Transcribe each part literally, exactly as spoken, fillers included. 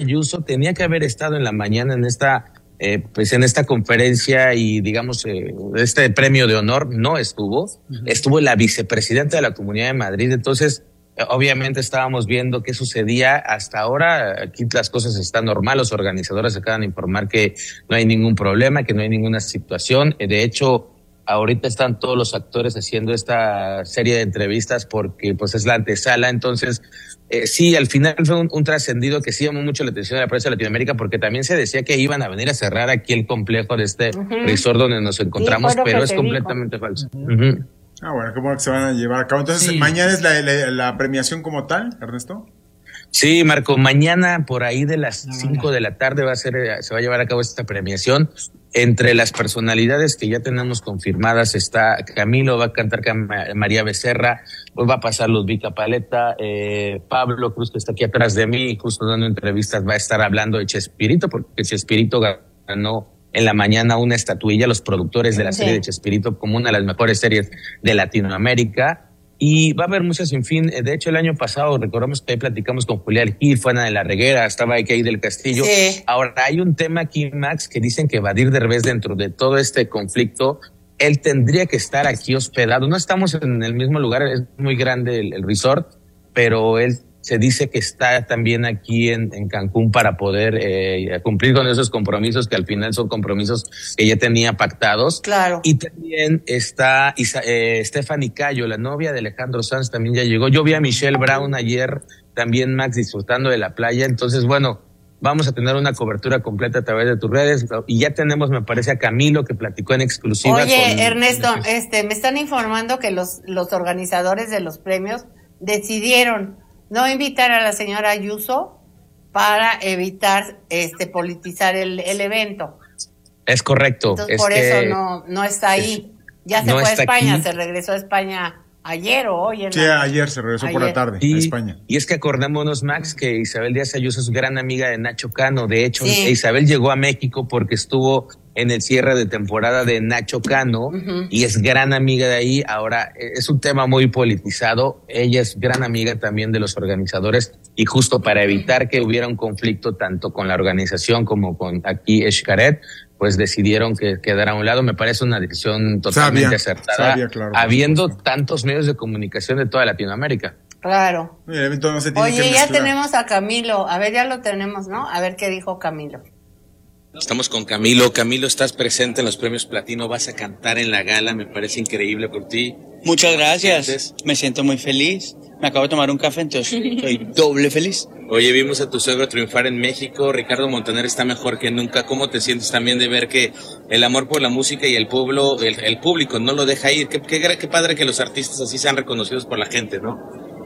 Ayuso tenía que haber estado en la mañana en esta eh, pues en esta conferencia y digamos eh, este premio de honor. No estuvo, uh-huh. Estuvo la vicepresidenta de la Comunidad de Madrid. Entonces eh, obviamente estábamos viendo qué sucedía. Hasta ahora aquí las cosas están normal, los organizadores acaban de informar que no hay ningún problema, que no hay ninguna situación. Eh, de hecho ahorita están todos los actores haciendo esta serie de entrevistas porque pues es la antesala. Entonces Eh, sí, al final fue un, un trascendido que sí llamó mucho la atención de la prensa de Latinoamérica, porque también se decía que iban a venir a cerrar aquí el complejo de este uh-huh. resort donde nos encontramos, sí, pero es completamente dijo. falso. Uh-huh. Uh-huh. Ah, bueno, qué bueno que se van a llevar a cabo. Entonces, sí. ¿Mañana es la, la, la premiación como tal, Ernesto? Sí, Marco, mañana por ahí de las cinco de la tarde va a ser, se va a llevar a cabo esta premiación. Entre las personalidades que ya tenemos confirmadas está Camilo, va a cantar María Becerra, pues va a pasar Ludvica Paleta, eh, Pablo Cruz, que está aquí atrás de mí, justo dando entrevistas, va a estar hablando de Chespirito, porque Chespirito ganó en la mañana una estatuilla, los productores de la sí. serie de Chespirito, como una de las mejores series de Latinoamérica. Y va a haber muchas, en fin, de hecho el año pasado, recordamos que ahí platicamos con Julián Gil, fue Ana de la Reguera, estaba aquí del Castillo. Sí. Ahora hay un tema aquí, Max, que dicen que Badir Derbez dentro de todo este conflicto, él tendría que estar aquí hospedado. No estamos en el mismo lugar, es muy grande el, el resort, pero él se dice que está también aquí en, en Cancún para poder eh, cumplir con esos compromisos que al final son compromisos que ya tenía pactados. Claro. Y también está Isa, eh, Stephanie Cayo, la novia de Alejandro Sanz, también ya llegó. Yo vi a Michelle Brown ayer, también Max, disfrutando de la playa. Entonces, bueno, vamos a tener una cobertura completa a través de tus redes. Y ya tenemos, me parece, a Camilo, que platicó en exclusiva. Oye, con, Ernesto, este, me están informando que los, los organizadores de los premios decidieron no invitar a la señora Ayuso para evitar este politizar el, el evento. Es correcto. Entonces, es por que eso no, no está ahí. Ya se no fue a España, aquí. se regresó a España ayer o hoy. En sí, la... ayer se regresó ayer. por la tarde y, a España. Y es que acordémonos, Max, que Isabel Díaz Ayuso es gran amiga de Nacho Cano. De hecho, sí. Isabel llegó a México porque estuvo en el cierre de temporada de Nacho Cano uh-huh. y es gran amiga de ahí. Ahora, es un tema muy politizado. Ella es gran amiga también de los organizadores y justo para evitar que hubiera un conflicto tanto con la organización como con aquí Xcaret, pues decidieron que quedara a un lado. Me parece una decisión totalmente sabia, acertada, sabia, claro, habiendo tantos medios de comunicación de toda Latinoamérica. Claro. El evento no se tiene Oye, que ya mezclar. tenemos a Camilo. A ver, ya lo tenemos, ¿no? A ver qué dijo Camilo. Estamos con Camilo. Camilo, estás presente en los premios Platino, vas a cantar en la gala, me parece increíble por ti. Muchas gracias, me siento muy feliz. Me acabo de tomar un café, entonces estoy doble feliz. Oye, vimos a tu suegro triunfar en México, Ricardo Montaner está mejor que nunca. ¿Cómo te sientes también de ver que el amor por la música y el pueblo, el, el público no lo deja ir? Qué, qué, qué padre que los artistas así sean reconocidos por la gente, ¿no?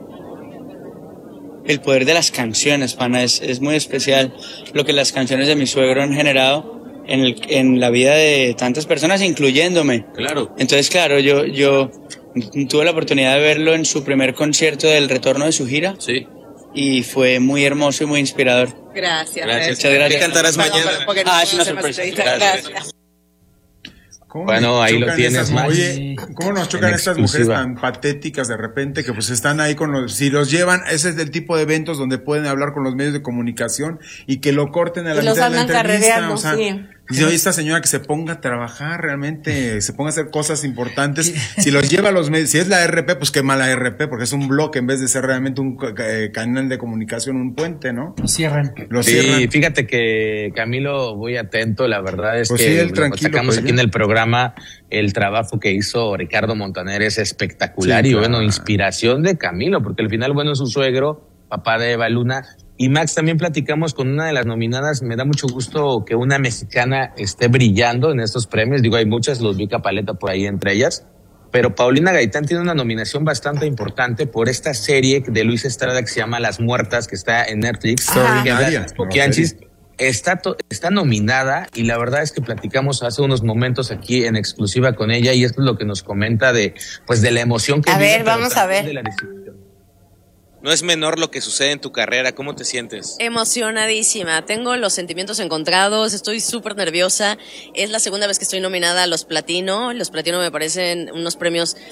El poder de las canciones, pana, es, es muy especial lo que las canciones de mi suegro han generado en, el, en la vida de tantas personas, incluyéndome. Claro. Entonces, claro, yo, yo tuve la oportunidad de verlo en su primer concierto del retorno de su gira. Sí. Y fue muy hermoso y muy inspirador. Gracias. Gracias. Muchas gracias. ¿Qué cantarás Perdón, mañana? porque no ah, es una hacemos sorpresa. Gracias. Gracias. Bueno, ahí lo tienes, esas, oye, ¿cómo nos chocan estas mujeres tan patéticas de repente que pues están ahí con los, si los llevan, ese es el tipo de eventos donde pueden hablar con los medios de comunicación y que lo corten a la y los mitad de la andan entrevista, o sea, sí. dice, oye, esta señora que se ponga a trabajar realmente, se ponga a hacer cosas importantes, si los lleva a los medios, si es la R P, pues qué mala R P, porque es un bloque en vez de ser realmente un eh, canal de comunicación, un puente, ¿no? Lo cierran. Lo sí, cierran. Fíjate que Camilo, muy atento, la verdad es pues que sí, él, lo tranquilo, sacamos pues, aquí en el programa, el trabajo que hizo Ricardo Montaner es espectacular sí, y claro. Bueno, inspiración de Camilo, porque al final, bueno, es su suegro, papá de Eva Luna. Y Max, también platicamos con una de las nominadas, me da mucho gusto que una mexicana esté brillando en estos premios, digo, hay muchas, Ludvica Paleta por ahí entre ellas, pero Paulina Gaitán tiene una nominación bastante importante por esta serie de Luis Estrada que se llama Las Muertas, que está en Netflix, que habla de los Poquianchis. Está, to, está nominada y la verdad es que platicamos hace unos momentos aquí en exclusiva con ella y esto es lo que nos comenta de, pues, de la emoción que a vive, ver, vamos a ver. De la decisión. No es menor lo que sucede en tu carrera, ¿cómo te sientes? Emocionadísima, tengo los sentimientos encontrados, estoy súper nerviosa, es la segunda vez que estoy nominada a los Platino, los Platino me parecen unos premios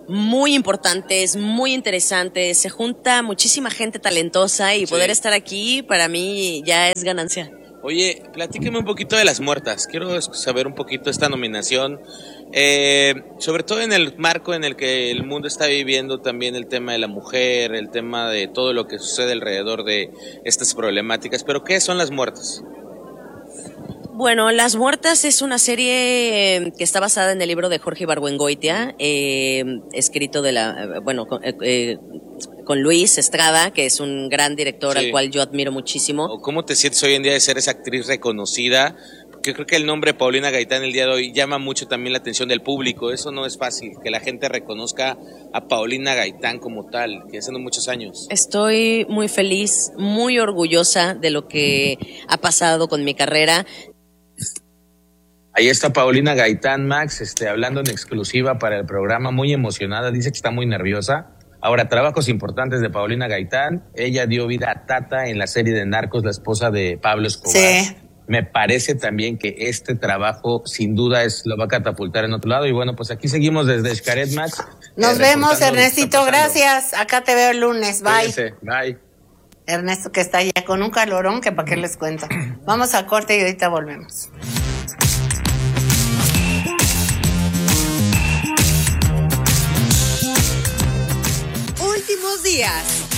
muy importantes, muy interesantes. Se junta muchísima gente talentosa y Sí. poder estar aquí para mí ya es ganancia. Oye, platíqueme un poquito de Las Muertas. Quiero saber un poquito esta nominación, eh, sobre todo en el marco en el que el mundo está viviendo también el tema de la mujer, el tema de todo lo que sucede alrededor de estas problemáticas. Pero ¿qué son Las Muertas? Bueno, Las Muertas es una serie que está basada en el libro de Jorge Ibargüengoitia, eh, escrito de la, bueno, con, eh, con Luis Estrada, que es un gran director Sí. al cual yo admiro muchísimo. ¿O cómo te sientes hoy en día de ser esa actriz reconocida? Porque creo que el nombre Paulina Gaitán el día de hoy llama mucho también la atención del público. Eso no es fácil, que la gente reconozca a Paulina Gaitán como tal, que hace muchos años. Estoy muy feliz, muy orgullosa de lo que ha pasado con mi carrera. Ahí está Paulina Gaitán, Max, este, hablando en exclusiva para el programa, muy emocionada, dice que está muy nerviosa. Ahora, trabajos importantes de Paulina Gaitán. Ella dio vida a Tata en la serie de Narcos, la esposa de Pablo Escobar. Sí. Me parece también que este trabajo, sin duda, es lo va a catapultar en otro lado. Y bueno, pues aquí seguimos desde Xcaret, Max. Nos eh, vemos, reportando lo que está Ernestito, pasando. gracias. Acá te veo el lunes, bye. Cuídense, bye. Ernesto, que está allá con un calorón que para qué les cuento. Vamos a corte y ahorita volvemos. Últimos días.